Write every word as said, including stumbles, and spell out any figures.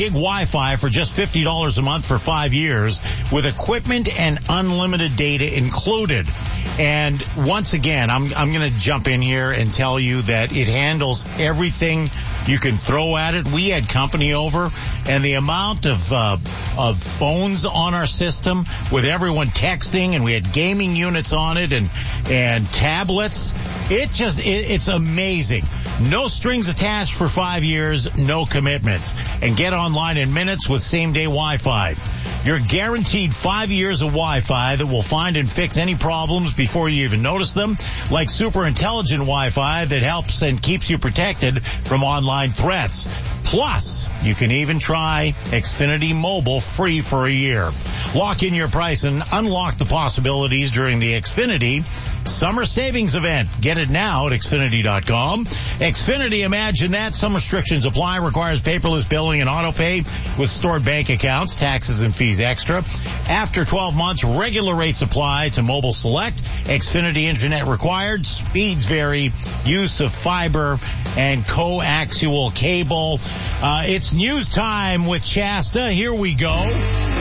Gig Wi-Fi for just fifty dollars a month for five years with equipment and unlimited data included. And once again, I'm, I'm going to jump in here and tell you that it handles everything you can throw at it. We had company over, and the amount of, uh, of phones on our system with everyone texting, and we had gaming units on it and, and tablets. It just, it, it's amazing. No strings attached for five years, no commitments. And get online in minutes with same-day Wi-Fi. You're guaranteed five years of Wi-Fi that will find and fix any problems before you even notice them, like super intelligent Wi-Fi that helps and keeps you protected from online threats. Plus, you can even try Xfinity Mobile free for a year. Lock in your price and unlock the possibilities during the Xfinity Summer Savings Event. Get it now at Xfinity dot com. Xfinity, imagine that. Some restrictions apply. Requires paperless billing and auto pay with stored bank accounts, taxes and fees extra. After twelve months, regular rates apply to Mobile Select. Xfinity Internet required. Speeds vary. Use of fiber and coaxial cable. Uh, it's news time with Shasta. Here we go.